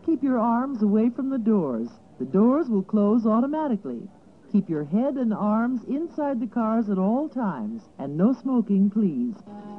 Just keep your arms away from the doors. The doors will close automatically. Keep your head and arms inside the cars at all times. And no smoking, please.